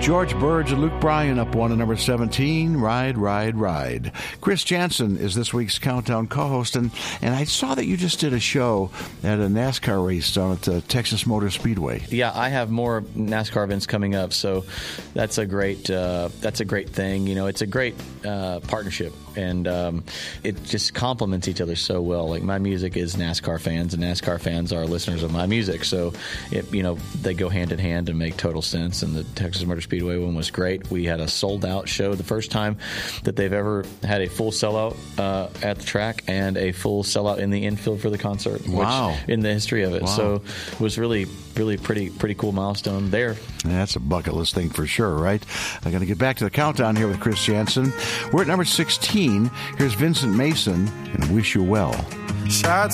George Burge and Luke Bryan up one at number 17, Ride, Ride, Ride. Chris Jansen is this week's Countdown co-host, and I saw that you just did a show at a NASCAR race down at the Texas Motor Speedway. Yeah, I have more NASCAR events coming up, so that's a great thing. You know, it's a great partnership, and it just complements each other so well. Like, my music is NASCAR fans, and NASCAR fans are listeners of my music, so they go hand in hand and make total sense. And the Texas Motor Speedway one was great. We had a sold-out show, the first time that they've ever had a full sellout at the track and a full sellout in the infield for the concert. Wow. Which, in the history of it. Wow. So it was really pretty cool milestone there. Yeah, that's a bucket list thing for sure, right? I'm going to get back to the countdown here with Chris Jansen. We're at number 16. Here's Vincent Mason and Wish You Well.